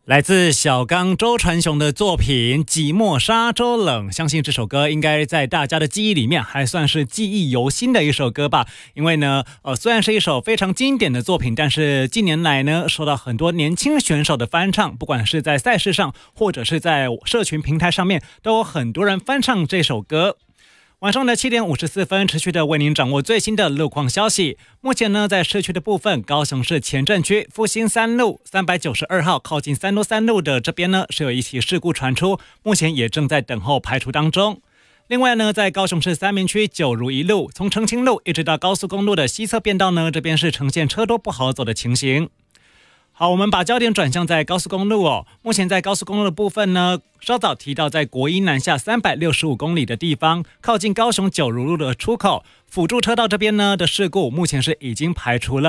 来自小刚周传雄的作品《寂寞沙洲冷》，相信这首歌应该在大家的记忆里面还算是记忆犹新的一首歌吧。因为呢，虽然是一首非常经典的作品，但是近年来呢，受到很多年轻选手的翻唱，不管是在赛事上，或者是在社群平台上面，都有很多人翻唱这首歌。晚上的7点54分，持续的为您掌握最新的路况消息。目前呢，在市区的部分，高雄市前镇区复兴3路392号靠近3路的这边呢，是有一起事故传出，目前也正在等候排除当中。另外呢，在高雄市三民区九如一路从澄清路一直到高速公路的西侧变道呢，这边是呈现车多不好走的情形。好，我们把焦点转向在高速公路哦。目前在高速公路的部分呢，稍早提到在国一南下365公里的地方，靠近高雄九如路的出口，辅助车道这边呢的事故，目前是已经排除了。